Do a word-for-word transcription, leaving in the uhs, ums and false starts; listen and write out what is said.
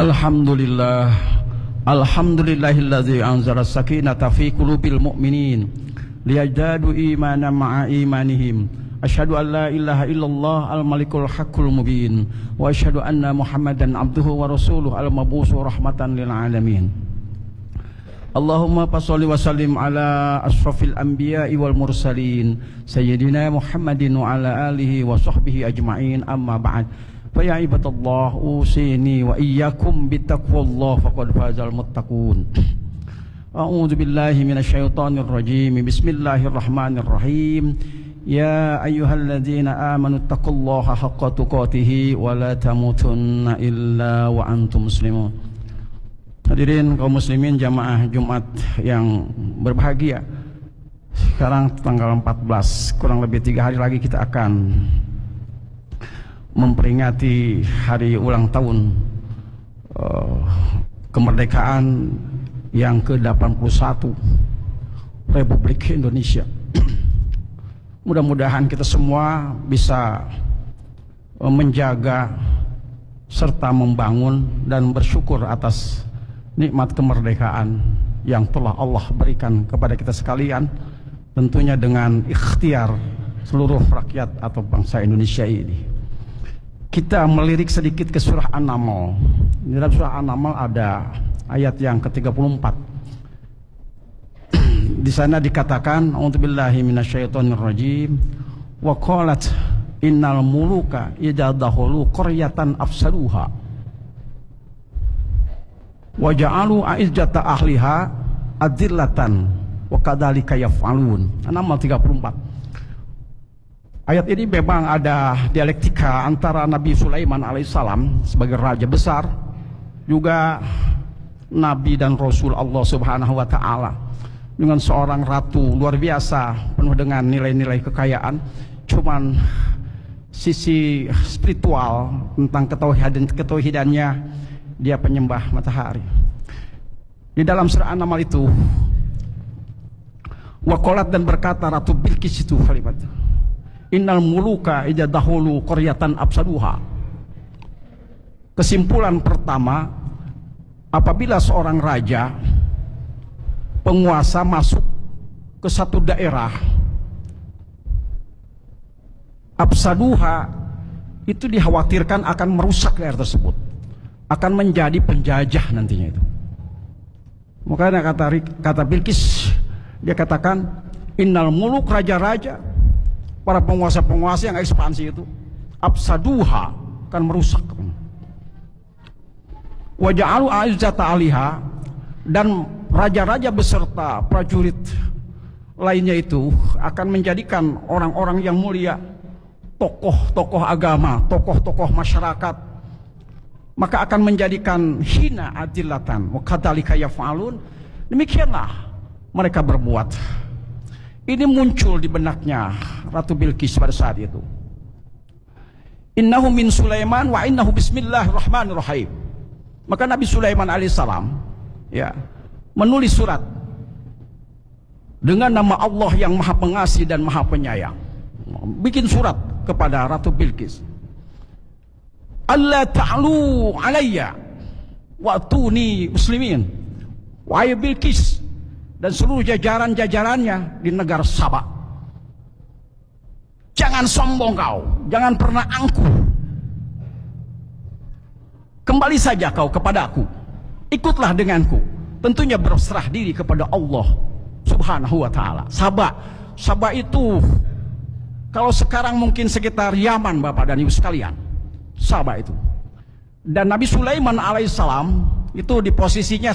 Alhamdulillah, alhamdulillahilladzi anzala sakinata fi qulubil mu'minin liyazdadu imanan ma'a imanihim. Asyhadu an la ilaha illallah al-malikul haqqul mubin wa asyhadu anna Muhammadan abduhu wa rasuluhu al-mab'uts rahmatan lil alamin. Allahumma fasholli wa sallim ala asyrafil anbiya'i wal mursalin sayyidina Muhammadin wa ala alihi wa sahbihi ajma'in, amma ba'd. Fa ya ibadallah, usini wa iyyakum bittaqwallah faqad fazal muttaqun. A'udzu billahi minasyaitonir rajim. Bismillahirrahmanirrahim. Ya ayyuhalladzina amanu taqullaha haqqa tuqatih wa la tamutunna illa wa antum muslimun. Hadirin kaum muslimin jamaah Jumat yang berbahagia. Sekarang tanggal empat belas, kurang lebih tiga hari lagi kita akan memperingati hari ulang tahun uh, kemerdekaan yang ke delapan puluh satu Republik Indonesia. Mudah-mudahan kita semua bisa uh, menjaga serta membangun dan bersyukur atas nikmat kemerdekaan yang telah Allah berikan kepada kita sekalian, tentunya dengan ikhtiar seluruh rakyat atau bangsa Indonesia ini. Kita melirik sedikit ke surah An-Naml. Di dalam surah An-Naml ada ayat yang ke tiga puluh empat. Di sana dikatakan, a'udzubillahi minasyaitonirrajim, wa qalat innal muluka idza dakhulu qaryatan afsaduha wa ja'alu a'izzata ahliha adillatan wa kadzalika yaf'alun. An-Naml tiga puluh empat. Ayat ini memang ada dialektika antara Nabi Sulaiman alaihissalam sebagai raja besar, juga Nabi dan Rasul Allah subhanahu wa ta'ala, dengan seorang ratu luar biasa penuh dengan nilai-nilai kekayaan. Cuman sisi spiritual tentang ketauhidan ketauhidannya, dia penyembah matahari. Di dalam surah An-Naml itu, waqalat, dan berkata Ratu Bilqis itu kalimat, innal muluka idza dahulu qaryatan absaduha. Kesimpulan pertama, apabila seorang raja penguasa masuk ke satu daerah, absaduha itu dikhawatirkan akan merusak daerah tersebut, akan menjadi penjajah nantinya itu. Makanya kata kata Bilqis, dia katakan innal muluk, raja-raja, para penguasa-penguasa yang ekspansi itu, absaduha, akan merusak. Wa ja'alu a'izzata aliha, dan raja-raja beserta prajurit lainnya itu akan menjadikan orang-orang yang mulia, tokoh-tokoh agama, tokoh-tokoh masyarakat, maka akan menjadikan hina adillatan wa kadzalika yaf'alun. Demikianlah mereka berbuat. Ini muncul di benaknya Ratu Bilqis pada saat itu. Innahu min Sulaiman wa innahu bismillahirrahmanirrahim. Maka Nabi Sulaiman alaihissalam ya menulis surat dengan nama Allah yang Maha Pengasih dan Maha Penyayang. Bikin surat kepada Ratu Bilqis. Allah ta'alu alayya wa atuni muslimin. Wahai Bilqis dan seluruh jajaran-jajarannya di negara Sabah, jangan sombong kau, jangan pernah angkuh. Kembali saja kau kepadaku, ikutlah denganku, tentunya berserah diri kepada Allah subhanahu wa ta'ala. Sabah, Sabah itu kalau sekarang mungkin sekitar Yaman, Bapak dan Ibu sekalian. Sabah itu. Dan Nabi Sulaiman alaihissalam itu di posisinya